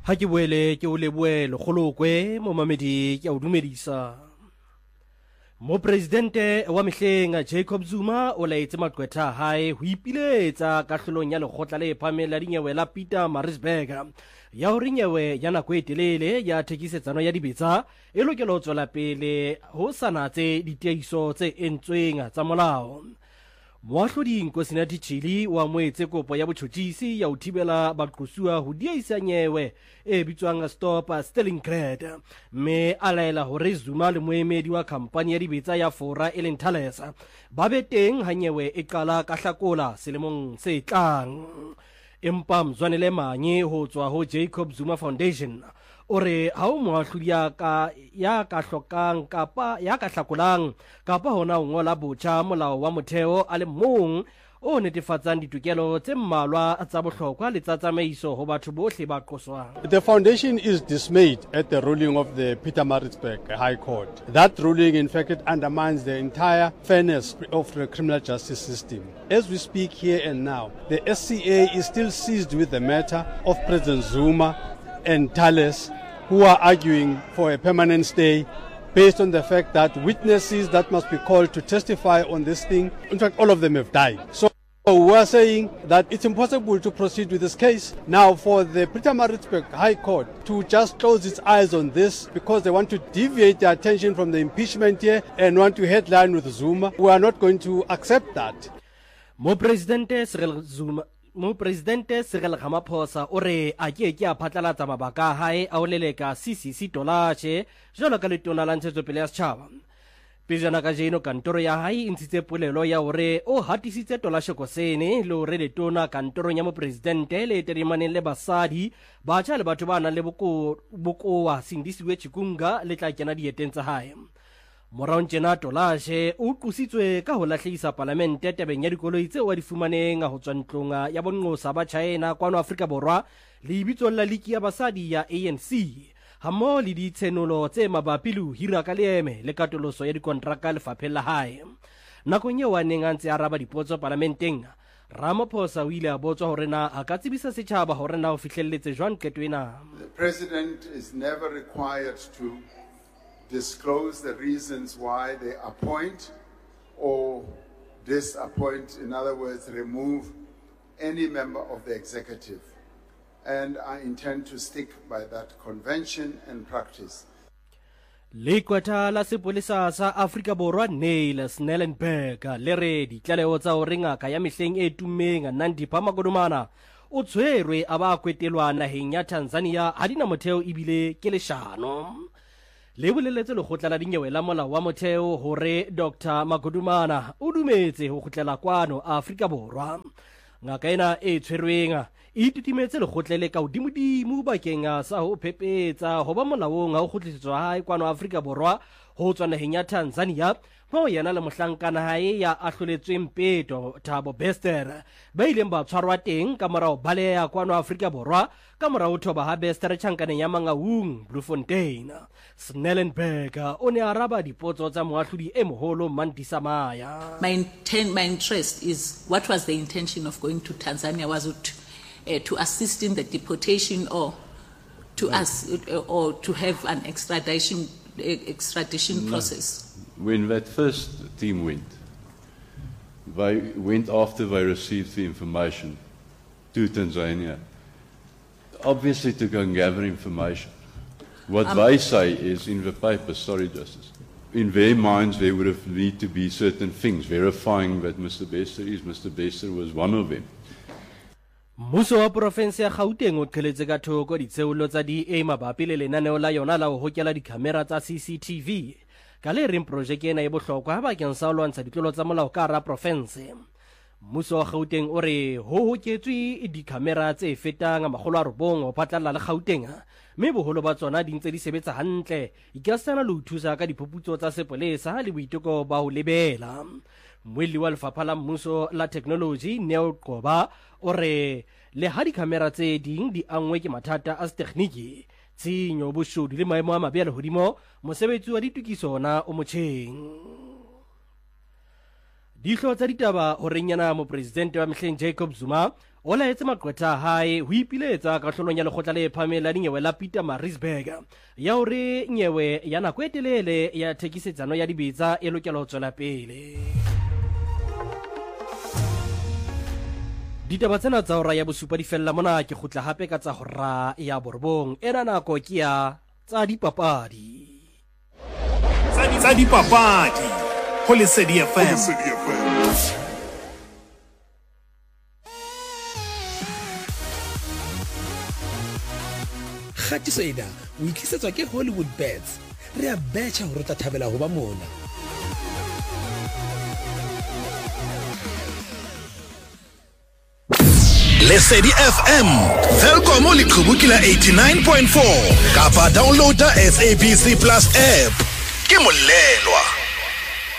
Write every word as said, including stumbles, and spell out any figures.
Ha ke boele ke o leboele kgolokwe mo mamedi ke a o dumedisa. Mo presidente wa mehleng Jacob Zuma o laetse maqwetha hae ho ipiletsa kahlolong ya lekgotla le phahameng la dinyewe la Pietermaritzburg ya hore nyewe ya nako e telele ya thekisetsano ya dibetsa e lokela ho tswela pele ho sanatse ditiehiso tse entsweng tsa molao. Moahlodi Nkosinathi Chili wa moetse kopo ya botjhotjhisi ya ho thibela baqosuwa ho diehisa nyewe e bitswang Stop Stalingrad, mme a laela hore Zuma le moemedi wa khampani ya dibetsa ya Fora e leng Thales ba be teng ha nyewe e qala ka Hlakola selemong se tlang. Empa Mzwanele Manye ho tswa ho Jacob Zuma Foundation ore ha o moahlodi ya ka ya ka hlokang kapa ya ka hlakolang kapa hona ho ngola botjha molao wa motheo a le mong o netefatsang ditokelo tse mmalwa tsa bohlokwa le tsa tsamaiso ho batho bohle ba qoswang. The foundation is dismayed at the ruling of the Pietermaritzburg High Court. That ruling in fact undermines the entire fairness of the criminal justice system. As we speak here and now, the S C A is still seized with the matter of President Zuma and Thales, who are arguing for a permanent stay based on the fact that witnesses that must be called to testify on this thing, in fact, all of them have died. So we are saying that it's impossible to proceed with this case. Now, for the Pietermaritzburg High Court to just close its eyes on this because they want to deviate their attention from the impeachment here and want to headline with Zuma, we are not going to accept that. Mo Presidente Cyril Zuma Mo Presidente Cyril Ramaphosa o re a ke ke a phatlalatsa mabaka a hae a o leleka C C C Tolashe jwalo ka letona la ntshetsopele ya setjhaba. Pejana ka jeno kantoro ya hae e ntshitse polelo ya hore o hatisitse Tolashe Kosene le hore letona kantorong ya mo presidente le eterimaneng le basadi batjha le batho ba nang le boko bokowa Sindisiwe Chikunga le tla kena dieteng tsa hae. Moraong tjena Tolashe o qositswe ka ho lahlehisa parlamente tabeng ya dikoloi tseo a di fumaneng ho tswa ntlong ya bonqosa ba China kwano Afrika Borwa le ibitsong la liki ya basadi ya A N C hammo le ditshenolo tse mabapi le ho hira ka leeme le katoloso ya dikontraka lefapheng la hae. Nakong eo a neng a ntse a araba dipotso parlamenteng, Ramaphosa o ile a botswa hore na a ka tsebisa setjhaba hore na ho fihlelletse jwang qeto ena. The president is never required to disclose the reasons why they appoint or disappoint, in other words, remove any member of the executive. And I intend to stick by that convention and practice. Lekwata la sepolesa sa Afrika Borwa Neil Snellenberg le re ditlaleho tsa hore ngaka ya mehleng e tummeng Nandipha Magodumana o tshwerwe a ba kwetelwa naheng ya Tanzania ha dina motheo ebile ke leshano. Le boleletse lekgotla la dinyewe la molao wa motheo hore Doctor Magodumana o dumetse ho kgutlela kwano Afrika Borwa. Ngaka ena e tshwerweng e titimetse lekgotla le ka hodimodimo bakeng sa ho phepetsa ho ba molaong ha ho kgutlisetswa hae kwano Afrika Borwa ho tswa naheng ya Tanzania mo yena le mohlankana hae ya ahloletsweng peto Thabo Bester ba ileng ba tshwarwa teng ka morao baleya kwano Afrika Borwa ka morao thoba ha Bester tjhankaneng ya Mangaung Bloemfontein. Snellenberg o ne a araba dipotso tsa moahlodi e moholo Mandisa Maya. My intent, my interest is what was the intention of going to Tanzania? Was it uh, to assist in the deportation or to no. us uh, or to have an extradition uh, extradition no. process? When that first team went, they went after they received the information to Tanzania, obviously to go and gather information. What um, they say is in the paper, sorry Justice, in their minds there would have need to be certain things verifying that Mister Bester is, Mister Bester was one of them. Mmuso wa province ya Gauteng o qheletse ka thoko ditseolo tsa D A mabapi le lenaneo la yona la ho hokela dikhamera tsa C C T V ka le reng projeke ena e bohlokwa bakeng sa ho lwantsha ditlolo tsa molao ka hara province. Mmuso wa Gauteng o re ho hoketswe dikhamera tse fetang makgolo a robong ho phatlalla le Gauteng, mme boholo ba tsona di ntse di sebetsa hantle ikasana le ho thusa ka diphuputso tsa sepolesa le boiteko ba ho lebela. Mweli wa lefapha la mmuso la technology Neo Qoba o re le ha dikhamera tse ding di angwe ke mathata a setekhniki, tshenyo boshodu le maemo a mabe a lehodimo, mosebetsi wa ditokiso ona o motjheng. Dihlo tsa ditaba ho renyana mo presidente wa mehleng Jacob Zuma o laetse maqwetha a hae ho ipiletsa kahlolong ya lekgotla le phahameng la dinyewe la Pietermaritzburg ya hore nyewe ya nako e telele ya thekisetsano ya dibetsa e lokela ho tswela pele. Ditaba tsena tsa hora ya bosupa di fella mona ke khutla hape ka tsa hora ya borobong ena nako ke ya tsa dipapadi. Tsa dipapadi ho Lesedi F M. Khatiso ena o itlisetswa ke Hollywood Bets. Re a betcha hore tla thabela ho ba mona. Lesedi F M Telkom le Qhubukela eighty-nine point four kapa downloada S A B C Plus app ke molelwa.